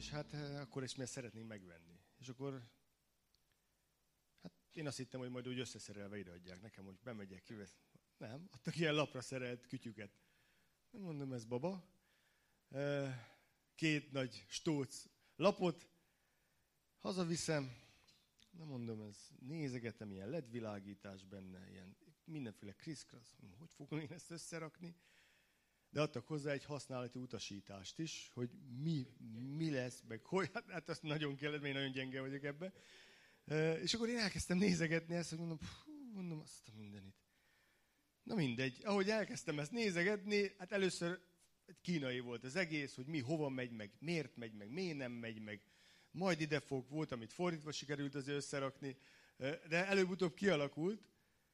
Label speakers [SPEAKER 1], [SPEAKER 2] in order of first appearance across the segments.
[SPEAKER 1] és hát akkor ezt mi szeretnénk megvenni. És akkor hát én azt hittem, hogy majd úgy összeszerelve ideadják nekem, hogy bemegyek ki. Nem, adtak ilyen lapra szerelt kütyüket. Nem mondom, ez baba. 2 nagy stóc lapot, hazaviszem, nem mondom, ez nézegetem, ilyen LED világítás benne, ilyen mindenféle kriszkrasz, hogy fogom én ezt összerakni. De adtak hozzá egy használati utasítást is, hogy mi lesz, meg hogy, hát azt nagyon kellett, mert én nagyon gyenge vagyok ebben. És akkor én elkezdtem nézegetni ezt, hogy mondom azt a mindenit. Na mindegy, ahogy elkezdtem ezt nézegetni, hát először kínai volt az egész, hogy mi hova megy, meg miért megy, meg miért nem megy, meg majd ide fog, volt, amit fordítva sikerült azért összerakni, de előbb-utóbb kialakult,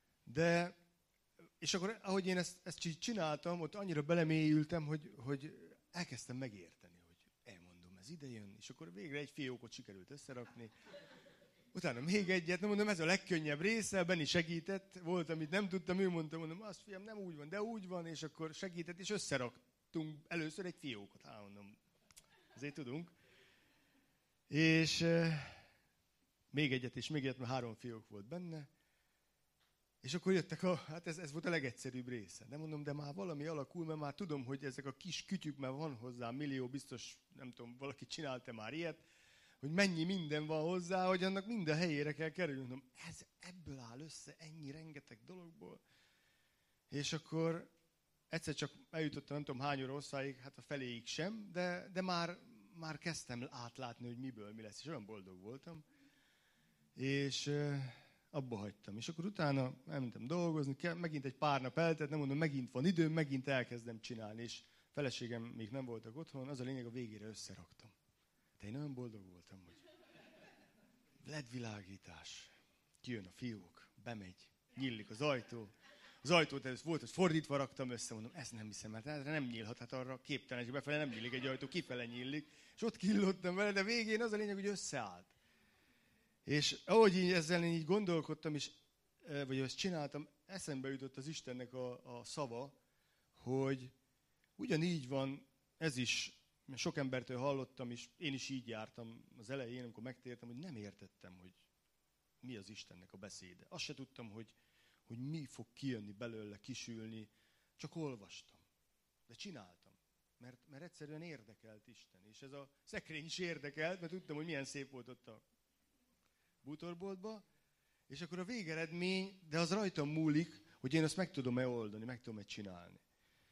[SPEAKER 1] és akkor ahogy én ezt csináltam, ott annyira belemélyültem, hogy elkezdtem megérteni, hogy elmondom, ez ide jön, és akkor végre egy fiókot sikerült összerakni. Utána még egyet, nem mondom, ez a legkönnyebb része, Benni segített, volt, amit nem tudtam, ő mondta, mondom, azt fiam, nem úgy van, de úgy van, és akkor segített, és összeraktunk először egy fiókot, mondom, ezért tudunk. És még egyet, mert 3 fiók volt benne, és akkor jöttek, hát ez volt a legegyszerűbb része. Nem mondom, de már valami alakul, mert már tudom, hogy ezek a kis kütyük, mert van hozzá millió, biztos, nem tudom, valaki csinálta már ilyet, hogy mennyi minden van hozzá, hogy annak minden helyére kell kerülni. Mondom, ez ebből áll össze, ennyi rengeteg dologból. És akkor egyszer csak eljutottam, nem tudom hány óra hosszáig, hát a feléig sem, de már kezdtem átlátni, hogy miből mi lesz, és olyan boldog voltam. És abba hagytam. És akkor utána elmentem dolgozni, megint egy pár nap eltelt, nem mondom, megint van időm, megint elkezdem csinálni, és feleségem még nem voltak otthon, az a lényeg, a végére összeraktam. De én nagyon boldog voltam, hogy LED világítás, kijön a fiók, bemegy, nyílik az ajtó. Az ajtót először volt, hogy fordítva raktam össze, mondom, ezt nem hiszem, hát erre nem nyílhat, hát arra képtelen, és befele nem nyílik egy ajtó, kifele nyílik. És ott killottam vele, de végén az a lényeg, hogy összeállt. És ahogy ezzel én így gondolkodtam, vagy ezt csináltam, eszembe jutott az Istennek a szava, hogy ugyanígy van, ez is, sok embertől hallottam, és én is így jártam az elején, amikor megtértem, hogy nem értettem, hogy mi az Istennek a beszéde. Azt se tudtam, hogy mi fog kijönni belőle, kisülni, csak olvastam. De csináltam, mert egyszerűen érdekelt Isten. És ez a szekrény is érdekelt, mert tudtam, hogy milyen szép volt ott a bútorboltban, és akkor a végeredmény, de az rajtam múlik, hogy én ezt meg tudom-e oldani, meg tudom-e csinálni.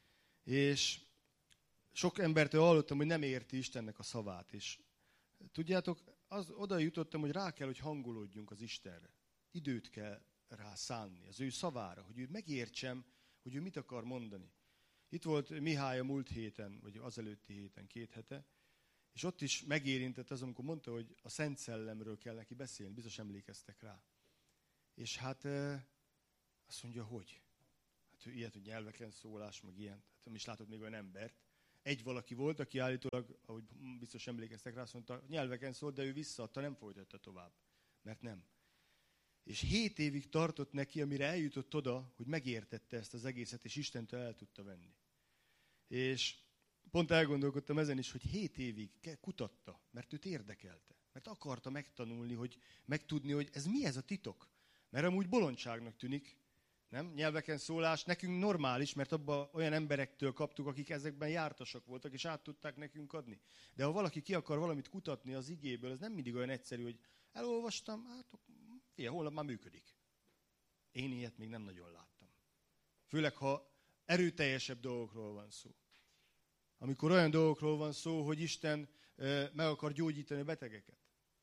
[SPEAKER 1] És sok embertől hallottam, hogy nem érti Istennek a szavát, és tudjátok, oda jutottam, hogy rá kell, hogy hangolódjunk az Istenre. Időt kell rá szánni, az ő szavára, hogy őt megértsem, hogy ő mit akar mondani. Itt volt Mihály a múlt héten, vagy az előtti héten, 2 hete, és ott is megérintett az, amikor mondta, hogy a Szent Szellemről kell neki beszélni, biztos emlékeztek rá. És hát azt mondja, hogy? Hát ő ilyet, hogy nyelveken szólás, meg ilyen. Hát nem is látott még olyan embert. Egy valaki volt, aki állítólag, ahogy biztos emlékeztek rá, azt mondta, nyelveken szólt, de ő visszaadta, nem folytatta tovább. Mert nem. És 7 évig tartott neki, amire eljutott oda, hogy megértette ezt az egészet, és Istentől el tudta venni. És pont elgondolkodtam ezen is, hogy 7 évig kutatta, mert őt érdekelte. Mert akarta megtanulni, hogy megtudni, hogy ez mi ez a titok. Mert amúgy bolondságnak tűnik, nem? Nyelveken szólás nekünk normális, mert abban olyan emberektől kaptuk, akik ezekben jártasak voltak, és át tudták nekünk adni. De ha valaki ki akar valamit kutatni az igéből, ez nem mindig olyan egyszerű, hogy elolvastam, hát holnap már működik. Én ilyet még nem nagyon láttam. Főleg, ha erőteljesebb dolgokról van szó. Amikor olyan dolgokról van szó, hogy Isten meg akar gyógyítani a betegeket.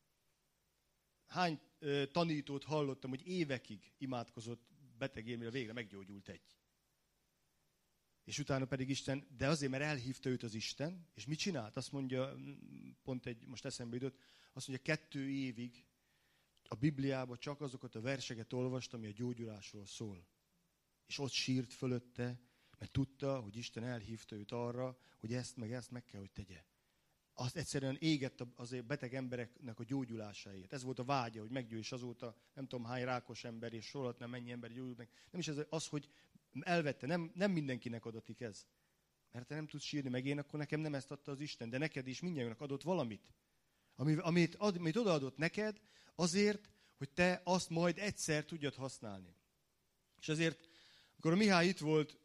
[SPEAKER 1] Hány tanítót hallottam, hogy évekig imádkozott betegért, mire végre meggyógyult egy. És utána pedig Isten, de azért, mert elhívta őt az Isten, és mit csinált? Azt mondja, most eszembe jutott, azt mondja, 2 évig a Bibliában csak azokat a verseket olvastam, ami a gyógyulásról szól. És ott sírt fölötte, mert tudta, hogy Isten elhívta őt arra, hogy ezt meg kell, hogy tegye. Azt egyszerűen égett azért beteg embereknek a gyógyulásáért. Ez volt a vágya, hogy meggyógyul, és azóta nem tudom hány rákos ember, és sorolhatnám mennyi ember gyógyult meg. Nem is az, hogy elvette, nem mindenkinek adatik ez. Mert te nem tudsz sírni, meg én, akkor nekem nem ezt adta az Isten, de neked is mindjárt adott valamit. Amit odaadott neked azért, hogy te azt majd egyszer tudjad használni. És azért, amikor a Mihály itt volt,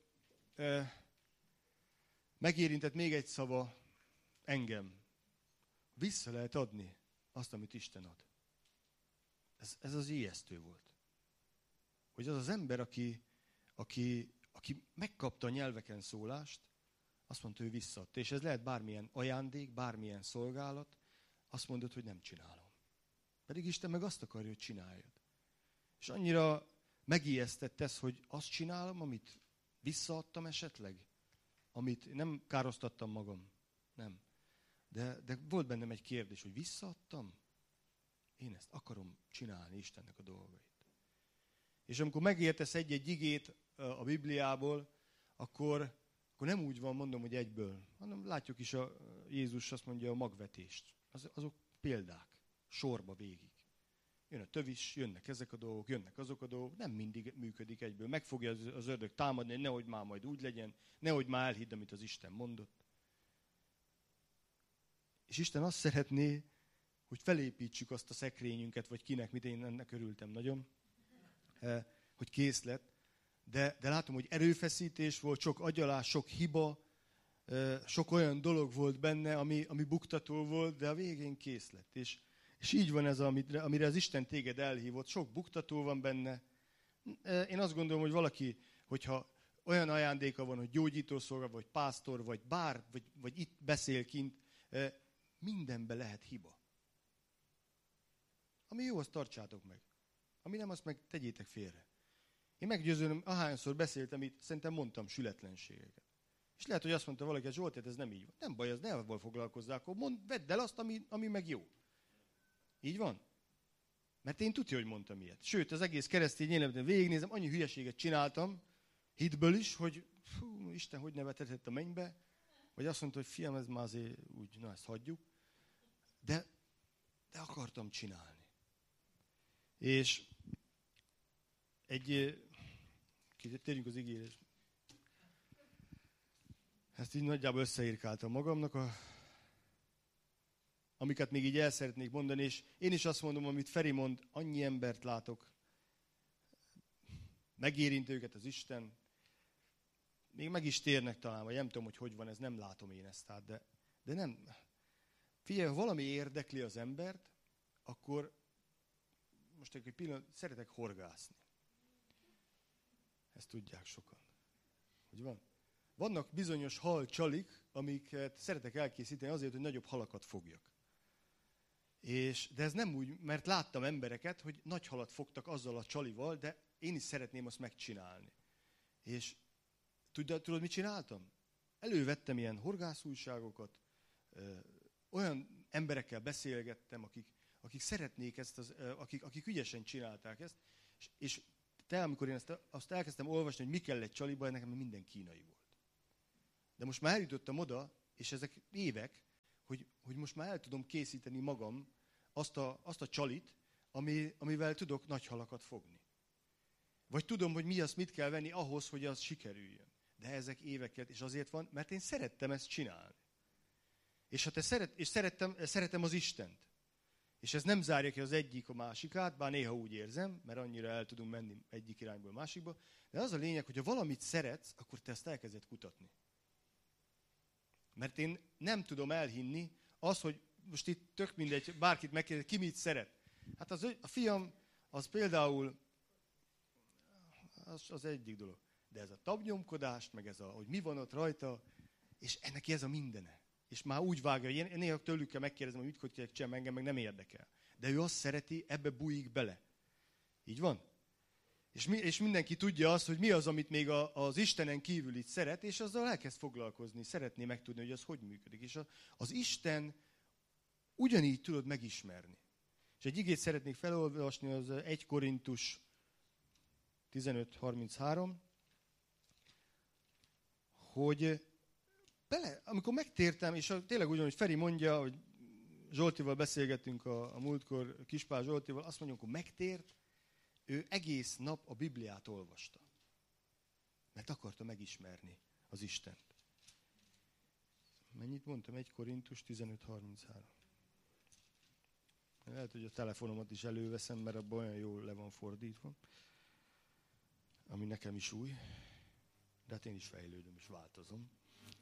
[SPEAKER 1] megérintett még egy szava engem. Vissza lehet adni azt, amit Isten ad. Ez az ijesztő volt. Hogy az az ember, aki megkapta a nyelveken szólást, azt mondta, hogy visszaadta. És ez lehet bármilyen ajándék, bármilyen szolgálat, azt mondod, hogy nem csinálom. Pedig Isten meg azt akarja, hogy csináljad. És annyira megijesztett ez, hogy azt csinálom, amit visszaadtam esetleg, amit nem károsztattam magam. Nem. De volt bennem egy kérdés, hogy visszaadtam? Én ezt akarom csinálni, Istennek a dolgait. És amikor megértesz egy-egy igét a Bibliából, akkor nem úgy van, mondom, hogy egyből, hanem látjuk is, Jézus azt mondja, a magvetést. Azok példák, sorba végig. Jön a tövis, jönnek ezek a dolgok, jönnek azok a dolgok, nem mindig működik egyből. Meg fogja az ördög támadni, hogy nehogy már majd úgy legyen, nehogy már elhidd, amit az Isten mondott. És Isten azt szeretné, hogy felépítsük azt a szekrényünket, vagy kinek, mit én ennek örültem nagyon, hogy kész lett. De látom, hogy erőfeszítés volt, sok agyalás, sok hiba, sok olyan dolog volt benne, ami buktató volt, de a végén kész lett. És így van ez, amire az Isten téged elhívott. Sok buktató van benne. Én azt gondolom, hogy valaki, hogyha olyan ajándéka van, hogy gyógyítószolga, vagy pásztor, vagy itt beszél kint, mindenben lehet hiba. Ami jó, azt tartsátok meg. Ami nem, azt meg tegyétek félre. Én meggyőződöm, ahányszor beszéltem itt, szerintem mondtam sületlenségeket. És lehet, hogy azt mondta valaki, hogy Zsolt, ez nem így van. Nem baj, az ne avval foglalkozzál, akkor vedd el azt, ami meg jó. Így van? Mert én tudja, hogy mondtam ilyet. Sőt, az egész keresztény életben végignézem, annyi hülyeséget csináltam, hitből is, hogy Isten hogy nevetett a mennybe, vagy azt mondta, hogy fiam, ez már azért úgy, na ezt hagyjuk. De akartam csinálni. És térjünk az ígérés. Ezt így nagyjából összeírkáltam magamnak, amiket még így el szeretnék mondani, és én is azt mondom, amit Feri mond, annyi embert látok, megérinti őket az Isten, még meg is térnek talán, vagy nem tudom, hogy van ez, nem látom én ezt át, de nem. Figyelj, ha valami érdekli az embert, akkor most egy pillanat, szeretek horgászni. Ezt tudják sokan. Hogy van? Vannak bizonyos halcsalik, amiket szeretek elkészíteni azért, hogy nagyobb halakat fogjak. De ez nem úgy, mert láttam embereket, hogy nagy halat fogtak azzal a csalival, de én is szeretném azt megcsinálni. És tudod, mit csináltam? Elővettem ilyen horgászújságokat, olyan emberekkel beszélgettem, akik szeretnék ezt, akik ügyesen csinálták ezt, és amikor én azt elkezdtem olvasni, hogy mi kell egy csaliba, nekem minden kínai volt. De most már eljutottam oda, és ezek évek, hogy most már el tudom készíteni magam azt a csalit, amivel tudok nagy halakat fogni. Vagy tudom, hogy mit kell venni ahhoz, hogy az sikerüljön. De ezek éveket, és azért van, mert én szerettem ezt csinálni. És ha szeretem az Istent. És ez nem zárja ki az egyik a másikát, bár néha úgy érzem, mert annyira el tudunk menni egyik irányból a másikba. De az a lényeg, hogy ha valamit szeretsz, akkor te ezt elkezded kutatni. Mert én nem tudom elhinni az, hogy most itt tök mindegy, bárkit megkérdez, ki mit szeret. Hát a fiam, az például az egyik dolog. De ez a tabnyomkodás, meg ez hogy mi van ott rajta, és neki ez a mindene. És már úgy vágja, hogy én néha tőlük kell megkérdezem, hogy mit kell csinálni, engem meg nem érdekel. De ő azt szereti, ebbe bújik bele. Így van? És mindenki tudja azt, hogy mi az, amit még az Istenen kívül itt szeret, és azzal elkezd foglalkozni, szeretné megtudni, hogy az hogy működik. És az Isten ugyanígy tudod megismerni. És egy igét szeretnék felolvasni, az 1 Korintus 15:33, hogy amikor megtértem, és tényleg úgy, hogy Feri mondja, hogy Zsoltival beszélgettünk a múltkor, Kispál Zsoltival, azt mondja, amikor megtért, ő egész nap a Bibliát olvasta. Mert akarta megismerni az Istent. Mennyit mondtam? 1 Korintus 15:33. Lehet, hogy a telefonomat is előveszem, mert abban olyan jól le van fordítva. Ami nekem is új. De hát én is fejlődöm, és változom.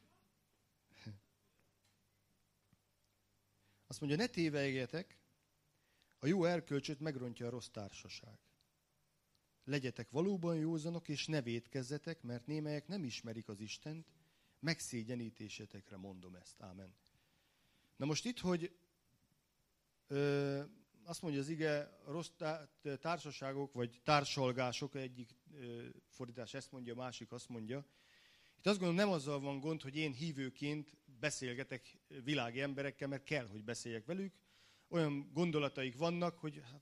[SPEAKER 1] Azt mondja, ne tévegjetek, a jó erkölcsöt megrontja a rossz társaság. Legyetek valóban józanok, és ne vétkezzetek, mert némelyek nem ismerik az Istent, megszégyenítésetekre mondom ezt. Ámen. Na most itt, hogy azt mondja az ige, rossz társaságok, vagy társalgások, egyik fordítás ezt mondja, a másik azt mondja. Itt azt gondolom, nem azzal van gond, hogy én hívőként beszélgetek világi emberekkel, mert kell, hogy beszéljek velük. Olyan gondolataik vannak, hogy hát,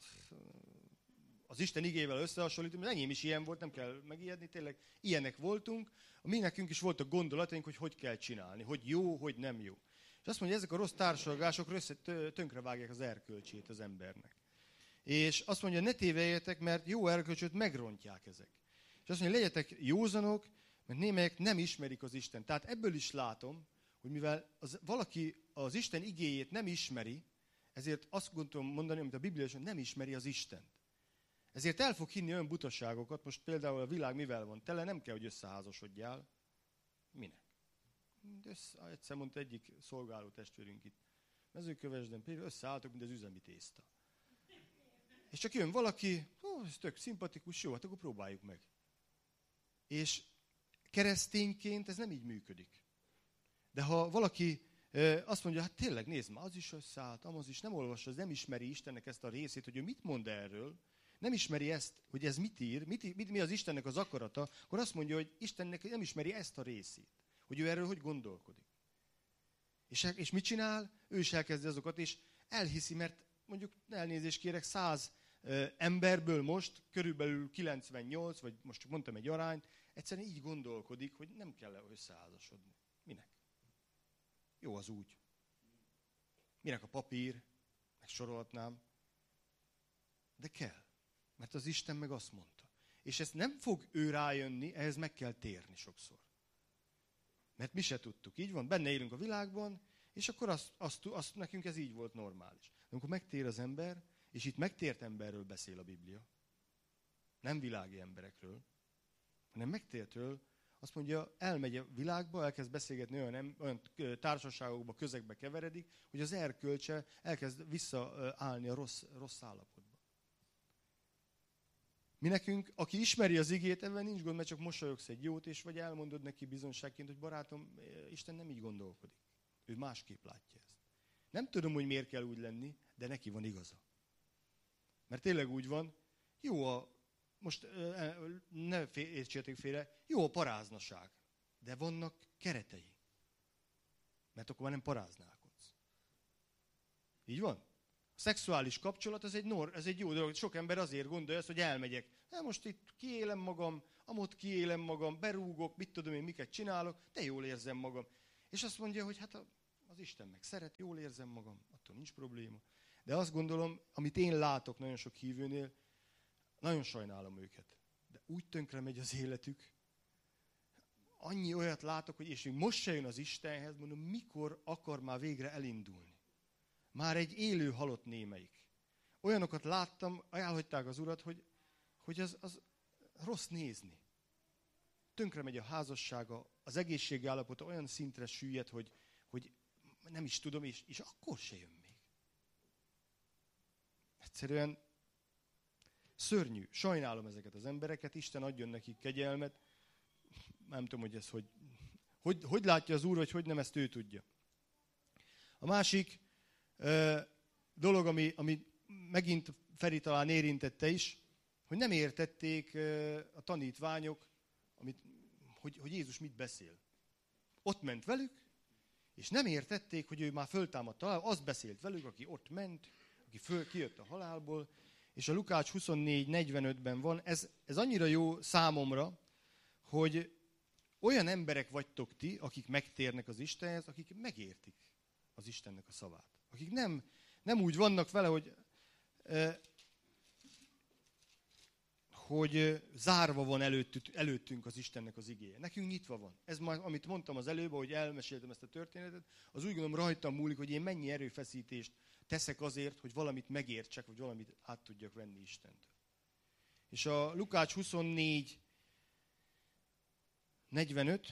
[SPEAKER 1] az Isten igével összehasonlítom, mert enyém is ilyen volt, nem kell megijedni, tényleg ilyenek voltunk. Mi nekünk is voltak gondolataink, hogy kell csinálni, hogy jó, hogy nem jó. És azt mondja, ezek a rossz társalgások tönkrevágják az erkölcsét az embernek. És azt mondja, ne tévegjetek, mert jó erkölcsöt megrontják ezek. És azt mondja, legyetek józanok, mert némelyek nem ismerik az Isten. Tehát ebből is látom, hogy mivel valaki az Isten igéjét nem ismeri, ezért azt gondolom mondani, amit a Biblia is, hogy nem ismeri az Istent. Ezért el fog hinni olyan butaságokat, most például a világ mivel van tele, nem kell, hogy összeházasodjál. Minek? Egyszer mondta egyik szolgáló testvérünk itt. Mezőkövesden például összeálltok, mint az üzemi tészta. És csak jön valaki, ez tök szimpatikus, jó, hát akkor próbáljuk meg. És keresztényként ez nem így működik. De ha valaki azt mondja, hát tényleg nézd már, az is összeállt, amaz is, nem olvassa, nem ismeri Istennek ezt a részét, hogy ő mit mond erről, nem ismeri ezt, hogy ez mit ír, mi az Istennek az akarata, akkor azt mondja, hogy Istennek nem ismeri ezt a részét, hogy ő erről hogy gondolkodik. És mit csinál? Ő is elkezdi azokat, és elhiszi, mert mondjuk elnézést kérek, 100 emberből most körülbelül 98, vagy most csak mondtam egy arányt, egyszerűen így gondolkodik, hogy nem kell összeházasodni. Minek? Jó az úgy. Minek a papír? Meg sorolhatnám. De kell. Mert az Isten meg azt mondta. És ezt nem fog ő rájönni, ehhez meg kell térni sokszor. Mert mi se tudtuk. Így van, benne élünk a világban, és akkor azt nekünk ez így volt normális. De amikor megtér az ember, és itt megtért emberről beszél a Biblia, nem világi emberekről, hanem megtértől, azt mondja, elmegy a világba, elkezd beszélgetni olyan társaságokba, közegbe keveredik, hogy az erkölcse elkezd visszaállni a rossz állapotba. Mi nekünk, aki ismeri az igét, ebben nincs gond, mert csak mosolyogsz egy jót, és vagy elmondod neki bizonságként, hogy barátom, Isten nem így gondolkodik. Ő másképp látja ezt. Nem tudom, hogy miért kell úgy lenni, de neki van igaza. Mert tényleg úgy van, most ne értsétek félre, jó a paráznaság, de vannak keretei. Mert akkor már nem paráználkodsz. Így van? A szexuális kapcsolat, ez egy jó dolog. Sok ember azért gondolja ezt, hogy elmegyek. Most itt kiélem magam, amott kiélem magam, berúgok, mit tudom én, miket csinálok, de jól érzem magam. És azt mondja, hogy hát az Isten meg szeret, jól érzem magam, attól nincs probléma. De azt gondolom, amit én látok nagyon sok hívőnél, nagyon sajnálom őket. De úgy tönkre megy az életük. Annyi olyat látok, hogy és még most se jön az Istenhez, mondom, mikor akar már végre elindulni. Már egy élő halott némelyik. Olyanokat láttam, elhagyták az Urat, hogy az rossz nézni. Tönkre megy a házassága, az egészségi állapota olyan szintre süllyed, hogy nem is tudom, és akkor se jön még. Egyszerűen szörnyű. Sajnálom ezeket az embereket, Isten adjon nekik kegyelmet. Nem tudom, hogy ez hogy látja az Úr, vagy hogy nem, ezt ő tudja. A másik dolog, ami megint Feri talán érintette is, hogy nem értették a tanítványok, hogy Jézus mit beszél. Ott ment velük, és nem értették, hogy ő már föltámadt talán, azt beszélt velük, aki ott ment, aki kijött a halálból, és a Lukács 24:45-ben van, ez annyira jó számomra, hogy olyan emberek vagytok ti, akik megtérnek az Istenhez, akik megértik az Istennek a szavát. Akik nem úgy vannak vele, hogy zárva van előttünk az Istennek az igéje. Nekünk nyitva van. Ez már, amit mondtam az előbb, hogy elmeséltem ezt a történetet, az úgy gondolom rajtam múlik, hogy én mennyi erőfeszítést teszek azért, hogy valamit megértsek, vagy valamit át tudjak venni Istentől. És a Lukács 24:45,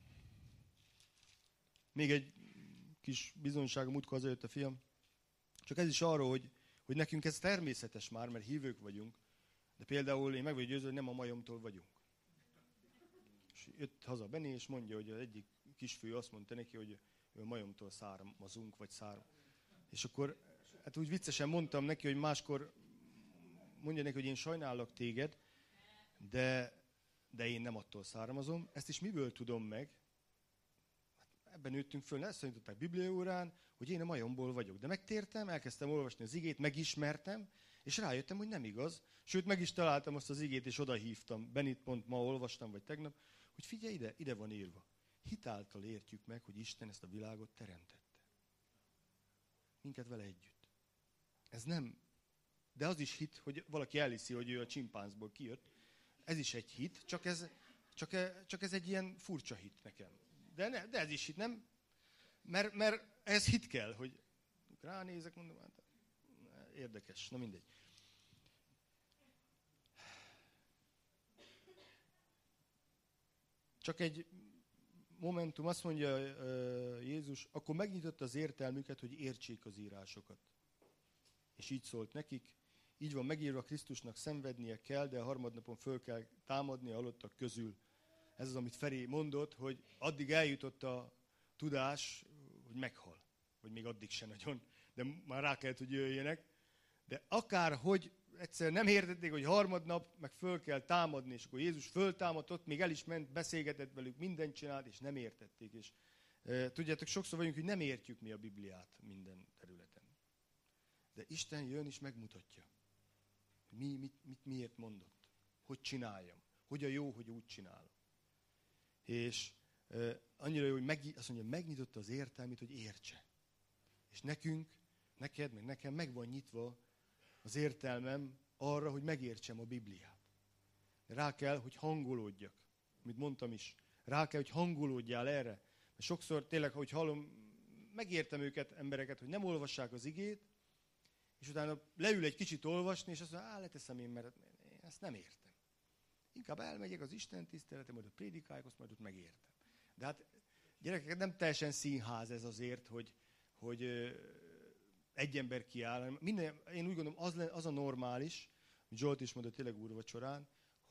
[SPEAKER 1] még egy kis bizonyság, múltkor hazajött a fiam, csak ez is arról, hogy nekünk ez természetes már, mert hívők vagyunk, de például én meg vagyok győződve, hogy nem a majomtól vagyunk. És jött haza Benni, és mondja, hogy az egyik kisfiú azt mondta neki, hogy ő a majomtól származunk, vagy És akkor hát úgy viccesen mondtam neki, hogy máskor mondja neki, hogy én sajnálok téged, de én nem attól származom. Ezt is miből tudom meg? Hát ebben nőttünk föl, ezt tanították Bibliaórán, hogy én a majomból vagyok. De megtértem, elkezdtem olvasni az igét, megismertem, és rájöttem, hogy nem igaz. Sőt, meg is találtam azt az igét, és odahívtam. Benit pont ma olvastam, vagy tegnap, hogy figyelj ide van írva. Hitáltal értjük meg, hogy Isten ezt a világot teremtette. Minket vele együtt. Ez nem... De az is hit, hogy valaki elhiszi, hogy ő a csimpánzból kijött. Ez is egy hit, csak ez egy ilyen furcsa hit nekem. De ez is hit, nem? Mert ez hit kell, hogy ránézek, mondom, hát érdekes, na mindegy. Csak egy momentum, azt mondja Jézus, akkor megnyitotta az értelmüket, hogy értsék az írásokat. És így szólt nekik, így van megírva, Krisztusnak szenvednie kell, de a harmadnapon föl kell támadni a halottak közül. Ez az, amit Feri mondott, hogy addig eljutott a tudás, hogy meghal. Vagy még addig se nagyon, de már rá kellett, hogy jöjjenek. De akárhogy egyszer nem értették, hogy harmadnap meg föl kell támadni, és akkor Jézus föltámadott, még el is ment, beszélgetett velük, mindent csinált, és nem értették. És tudjátok, sokszor vagyunk, hogy nem értjük mi a Bibliát minden területen. De Isten jön és megmutatja, hogy miért mondott, hogy csináljam, hogy a jó, hogy úgy csinálom. És annyira jó, hogy azt mondja, megnyitotta az értelmét, hogy értse. És neked, meg nekem meg van nyitva az értelmem arra, hogy megértsem a Bibliát. Rá kell, hogy hangolódjak, amit mondtam is. Rá kell, hogy hangolódjál erre. Mert sokszor tényleg, hogy hallom, megértem embereket, hogy nem olvassák az igét, és utána leül egy kicsit olvasni, és azt mondja, leteszem én, mert én ezt nem értem. Inkább elmegyek az Isten tiszteletem, majd a prédikáljak, azt majd ott megértem. De hát gyerekek, nem teljesen színház ez azért, hogy egy ember kiáll. Én úgy gondolom, az a normális, mint Zsolt is mondott tényleg úrvacsorán,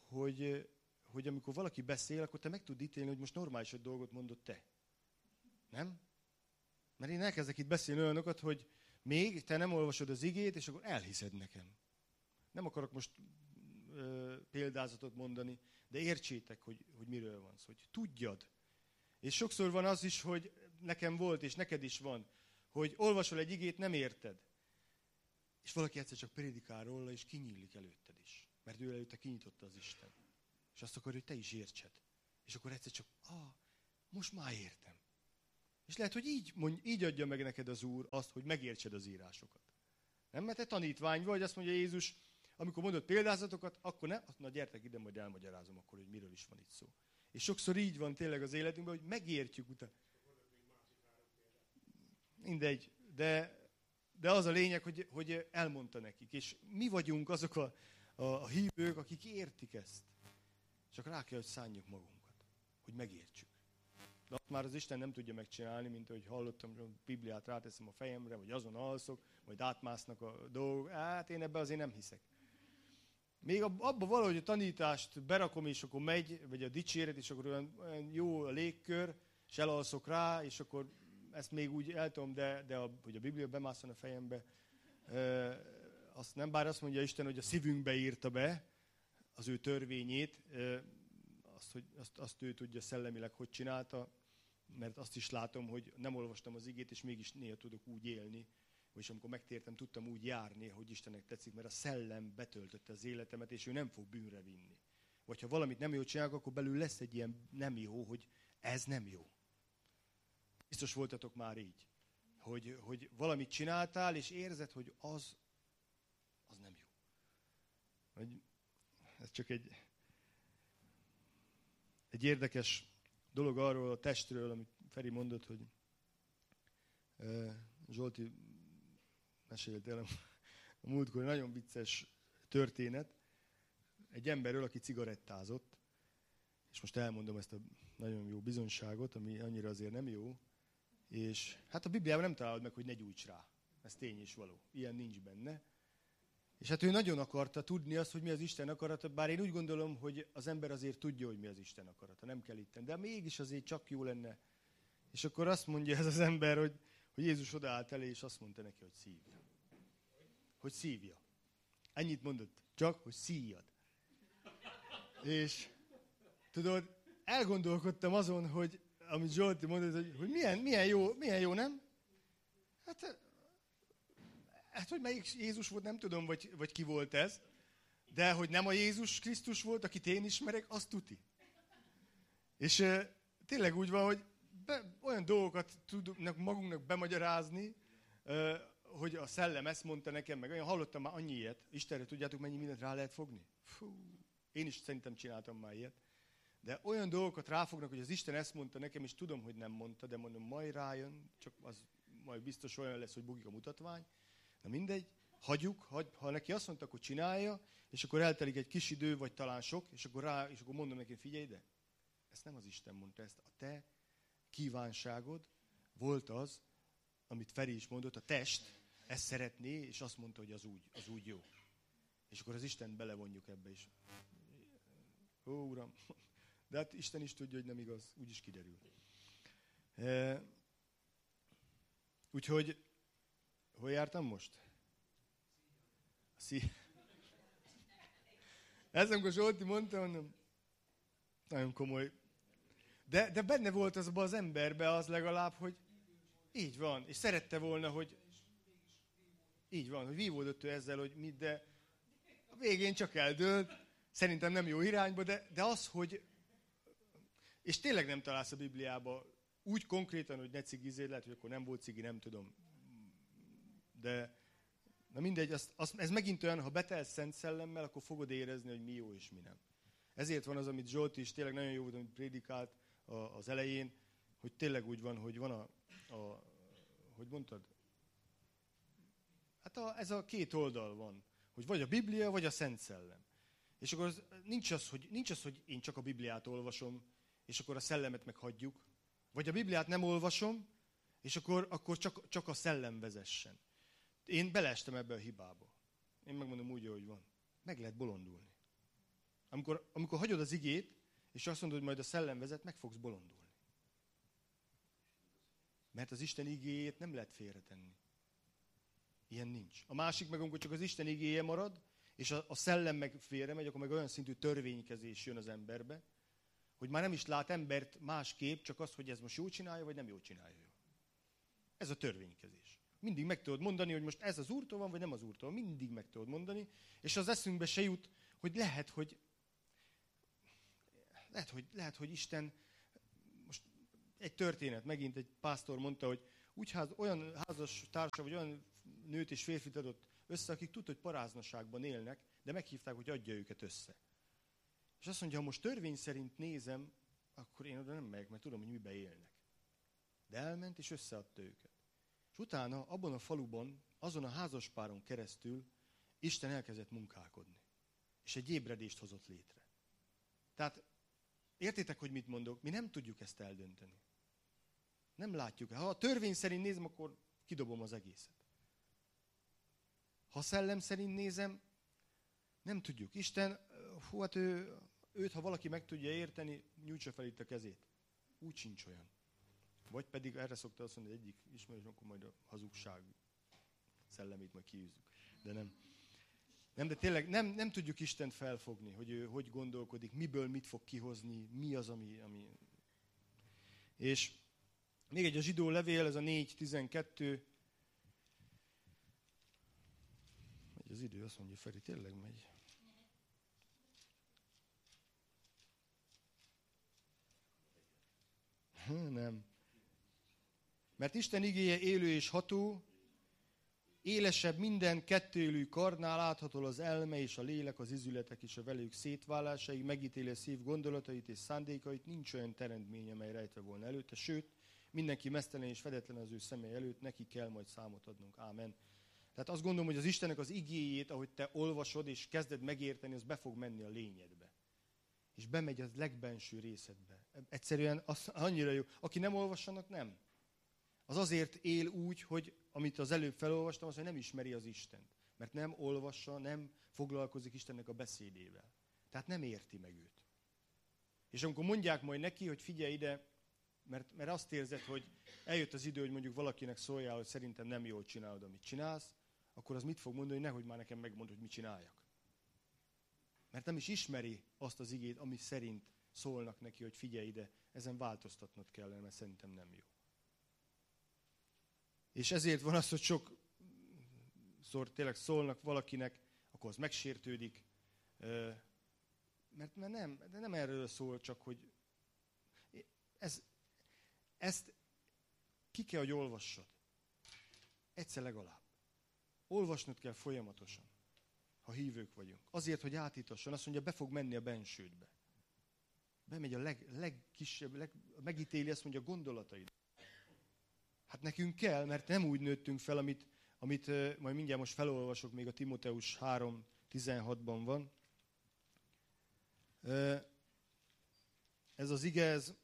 [SPEAKER 1] hogy amikor valaki beszél, akkor te meg tud ítélni, hogy most normális egy dolgot mondott te. Nem? Mert én elkezdek itt beszélni olyanokat, hogy még te nem olvasod az igét, és akkor elhiszed nekem. Nem akarok most példázatot mondani, de értsétek, hogy miről van szó, hogy tudjad. És sokszor van az is, hogy nekem volt, és neked is van, hogy olvasol egy igét, nem érted. És valaki egyszer csak prédikál róla, és kinyílik előtted is. Mert ő előtte kinyitotta az Isten. És azt akarja, hogy te is értsed. És akkor egyszer csak, most már értem. És lehet, hogy így adja meg neked az Úr azt, hogy megértsed az írásokat. Nem, mert te tanítvány vagy, azt mondja Jézus, amikor mondott példázatokat, akkor ne, na gyertek ide, majd elmagyarázom akkor, hogy miről is van itt szó. És sokszor így van tényleg az életünkben, hogy megértjük utána. Mindegy, de az a lényeg, hogy elmondta nekik. És mi vagyunk azok a hívők, akik értik ezt. Csak rá kell, hogy szánjuk magunkat, hogy megértsük. De azt már az Isten nem tudja megcsinálni, mint ahogy hallottam, hogy a Bibliát ráteszem a fejemre, vagy azon alszok, majd átmásznak a dolgok. Hát én ebbe azért nem hiszek. Még abban valahogy a tanítást berakom, és akkor megy, vagy a dicséret, és akkor olyan jó a légkör, és elalszok rá, és akkor ezt még úgy eltom, hogy a Biblia bemászon a fejembe, azt nem, bár azt mondja Isten, hogy a szívünkbe írta be az ő törvényét, azt ő tudja szellemileg, hogy csinálta, mert azt is látom, hogy nem olvastam az igét, és mégis néha tudok úgy élni, és amikor megtértem, tudtam úgy járni, hogy Istennek tetszik, mert a szellem betöltötte az életemet, és ő nem fog bűnre vinni. Vagy ha valamit nem jól csinálok, akkor belül lesz egy ilyen nem jó, hogy ez nem jó. Biztos voltatok már így, hogy valamit csináltál, és érzed, hogy az nem jó. ez csak egy érdekes dolog arról a testről, amit Feri mondott, hogy Zsolti mesélt el a múltkor, nagyon vicces történet egy emberről, aki cigarettázott, és most elmondom ezt a nagyon jó bizonyságot, ami annyira azért nem jó, és hát a Bibliában nem találod meg, hogy ne gyújts rá. Ez tény és való. Ilyen nincs benne. És hát ő nagyon akarta tudni azt, hogy mi az Isten akarata, bár én úgy gondolom, hogy az ember azért tudja, hogy mi az Isten akarata, nem kell itten, de mégis azért csak jó lenne. És akkor azt mondja ez az ember, hogy Jézus odaállt elé, és azt mondta neki, hogy szívja. Hogy szívja. Ennyit mondott, csak, hogy szíjjad. És tudod, elgondolkodtam azon, hogy amit Zsolti mondott, hogy milyen jó, nem? Hát, hogy melyik Jézus volt, nem tudom, vagy ki volt ez. De hogy nem a Jézus Krisztus volt, akit én ismerek, azt tuti. És tényleg úgy van, hogy olyan dolgokat tudunk magunknak bemagyarázni, hogy a szellem ezt mondta nekem, meg olyan hallottam már annyi ilyet. Istenre tudjátok, mennyi mindent rá lehet fogni? Fú, én is szerintem csináltam már ilyet. De olyan dolgokat ráfognak, hogy az Isten ezt mondta nekem, és tudom, hogy nem mondta, de mondom, majd rájön, csak az majd biztos olyan lesz, hogy bugik a mutatvány. Na mindegy, hagyjuk, ha neki azt mondta, hogy csinálja, és akkor eltelik egy kis idő, vagy talán sok, és akkor mondom neki, figyelj ide, ezt nem az Isten mondta, ezt a te kívánságod volt az, amit Feri is mondott, a test ezt szeretné, és azt mondta, hogy az úgy jó. És akkor az Isten belevonjuk ebbe is. Ó, Uram, de hát Isten is tudja, hogy nem igaz, úgy is kiderül. Úgyhogy, hol jártam most? Ez amikor Zsolti mondta, mondom, nagyon komoly. De benne volt azban az emberbe az legalább, hogy így van, és szerette volna, hogy így van, hogy vívódott ő ezzel, hogy mit, de a végén csak eldőlt, szerintem nem jó irányba, de az, hogy és tényleg nem találsz a Bibliába úgy konkrétan, hogy ne cigizél, lehet, hogy akkor nem volt cigi, nem tudom. De na mindegy, ez megint olyan, ha betelsz Szent Szellemmel, akkor fogod érezni, hogy mi jó és mi nem. Ezért van az, amit Zsolti is tényleg nagyon jó volt, amit prédikált az elején, hogy tényleg úgy van, hogy van hogy mondtad? Hát ez a két oldal van, hogy vagy a Biblia, vagy a Szent Szellem. És akkor nincs az, hogy én csak a Bibliát olvasom, és akkor a szellemet meghagyjuk. Vagy a Bibliát nem olvasom, és akkor csak a szellem vezessen. Én beleestem ebbe a hibába. Én megmondom úgy, ahogy van. Meg lehet bolondulni. Amikor hagyod az igét, és azt mondod, hogy majd a szellem vezet, meg fogsz bolondulni. Mert az Isten igéjét nem lehet félretenni. Ilyen nincs. A másik meg, amikor csak az Isten igéje marad, és a szellem meg félremegy, akkor meg olyan szintű törvénykezés jön az emberbe, hogy már nem is lát embert másképp, csak azt, hogy ez most jól csinálja, vagy nem jól csinálja. Ez a törvénykezés. Mindig meg tudod mondani, hogy most ez az Úrtól van, vagy nem az Úrtól. Mindig meg tudod mondani, és az eszünkbe se jut, hogy lehet, hogy Isten, most egy történet, megint egy pásztor mondta, hogy olyan házas társa, vagy olyan nőt és férfit adott össze, akik tudta, hogy paráznaságban élnek, de meghívták, hogy adja őket össze. És azt mondja, ha most törvény szerint nézem, akkor én oda nem megyek, mert tudom, hogy mibe élnek. De elment, és összeadta őket. És utána abban a faluban, azon a házaspáron keresztül Isten elkezdett munkálkodni. És egy ébredést hozott létre. Tehát értitek, hogy mit mondok? Mi nem tudjuk ezt eldönteni. Nem látjuk. Ha a törvény szerint nézem, akkor kidobom az egészet. Ha a szellem szerint nézem, nem tudjuk. Isten, hát őt, ha valaki meg tudja érteni, nyújtsa fel itt a kezét. Úgy sincs olyan. Vagy pedig erre szokta azt mondani, hogy egyik ismerős, akkor majd a hazugság szellemét majd kiűzzük. De nem. Nem, de tényleg nem tudjuk Istent felfogni, hogy ő hogy gondolkodik, miből mit fog kihozni, mi az, ami... És még egy a zsidó levél, ez a 4:12. Megy az idő, azt mondja Feri, tényleg megy. Nem. Mert Isten igéje élő és ható, Élesebb minden kettőélű karnál, áthatol az elme és a lélek, az izületek és a velük szétválásai, megítéli a szív gondolatait és szándékait, nincs olyan teremtmény, amely rejtve volna előtte, sőt, mindenki meztelen és fedetlen az ő személy előtt, neki kell majd számot adnunk. Ámen. Tehát azt gondolom, hogy az Istennek az igéjét, ahogy te olvasod és kezded megérteni, az be fog menni a lényedbe. És bemegy az legbenső részedbe. Egyszerűen az annyira jó. Aki nem olvassanak, nem. Az azért él úgy, hogy amit az előbb felolvastam, az, hogy nem ismeri az Istent. Mert nem olvassa, nem foglalkozik Istennek a beszédével. Tehát nem érti meg őt. És amikor mondják majd neki, hogy figyelj ide, mert azt érzed, hogy eljött az idő, hogy mondjuk valakinek szóljál, hogy szerintem nem jól csinálod, amit csinálsz, akkor az mit fog mondani, hogy nehogy már nekem megmond, hogy mit csináljak. Mert nem is ismeri azt az igét, ami szerint szólnak neki, hogy figyelj ide, ezen változtatnod kellene, mert szerintem nem jó. És ezért van az, hogy sokszor tényleg szólnak valakinek, akkor az megsértődik, mert nem erről szól, csak hogy ezt ki kell, hogy olvassad. Egyszer legalább. Olvasnod kell folyamatosan, ha hívők vagyunk. Azért, hogy átítasson, azt mondja, be fog menni a bensődbe. Bemegy a legkisebb, megítéli, azt mondja, a gondolataid. Hát nekünk kell, mert nem úgy nőttünk fel, amit majd mindjárt most felolvasok, még a Timoteus 3:16-ban van. Ez az ige, ez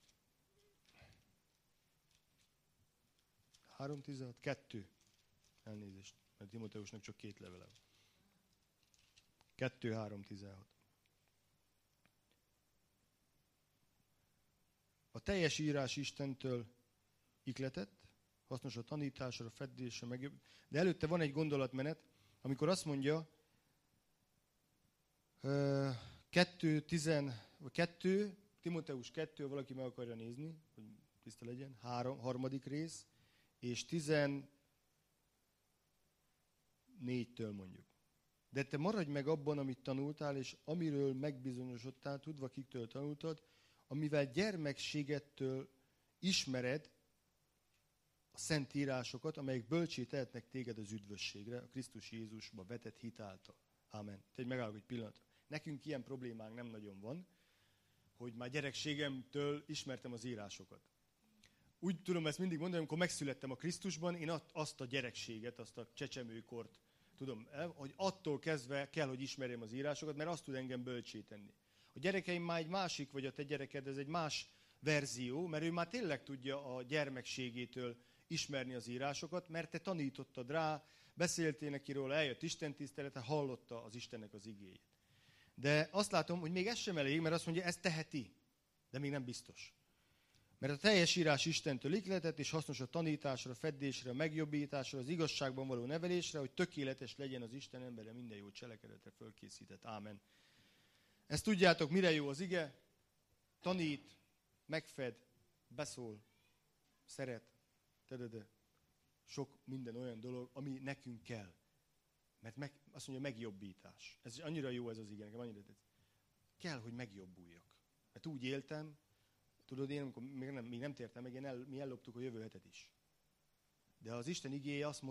[SPEAKER 1] 3:16, 2. Elnézést, mert Timoteusnak csak 2 levele van. 2:3:16. A teljes írás Istentől ihletett, hasznos a tanításra, a fedésre, de előtte van egy gondolatmenet, amikor azt mondja, 2, Timoteus 2, valaki meg akarja nézni, hogy tiszta legyen, 3. rész, és 14-től mondjuk. De te maradj meg abban, amit tanultál, és amiről megbizonyosodtál, tudva kiktől tanultad, amivel gyermekségettől ismered a szent írásokat, amelyek bölcsé tehetnek téged az üdvösségre, a Krisztus Jézusba vetett hit által. Ámen. Te megállok egy pillanat. Nekünk ilyen problémánk nem nagyon van, hogy már gyerekségemtől ismertem az írásokat. Úgy tudom ezt mindig mondani, amikor megszülettem a Krisztusban, én azt a gyerekséget, azt a csecsemőkort tudom, hogy attól kezdve kell, hogy ismerjem az írásokat, mert azt tud engem bölcsé tenni. A gyerekeim már egy másik, vagy a te gyereked, ez egy más verzió, mert ő már tényleg tudja a gyermekségétől ismerni az írásokat, mert te tanítottad rá, beszéltél neki róla, eljött istentisztelete, hallotta az Istennek az igéjét. De azt látom, hogy még ez sem elég, mert azt mondja, ez teheti, de még nem biztos. Mert a teljes írás Istentől ihletett, és hasznos a tanításra, a fedésre, a megjobbításra, az igazságban való nevelésre, hogy tökéletes legyen az Isten embere, minden jó cselekedetre fölkészített. Ámen. Ezt tudjátok, mire jó az ige? Tanít, megfed, beszól, szeret, sok minden olyan dolog, ami nekünk kell. Mert azt mondja, megjobbítás. Ez annyira jó ez az ige, nekem annyira tetsz. Kell, hogy megjobbuljak. Mert úgy éltem, tudod, én amikor még nem tértem meg, mi elloptuk a jövő hetet is. De az Isten igéje azt mondja,